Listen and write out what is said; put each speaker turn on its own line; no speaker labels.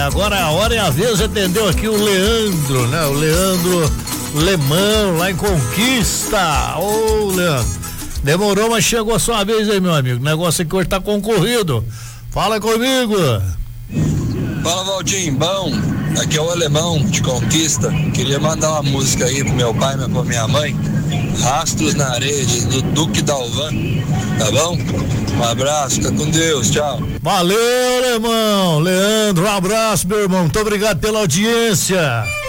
agora é a hora e a vez, atendeu aqui o Leandro, né? O Leandro Lemão, lá em Conquista. Ô, Leandro, demorou, mas chegou a sua vez aí, meu amigo. O negócio aqui hoje tá concorrido. Fala comigo.
Fala, Valtinho, bom, aqui é o Alemão de Conquista. Queria mandar uma música aí pro meu pai e pra minha mãe, Rastros na Areia, do Duque Dalvan, tá bom? Um abraço, fica com Deus, tchau.
Valeu, Alemão, Leandro, um abraço, meu irmão, muito obrigado pela audiência.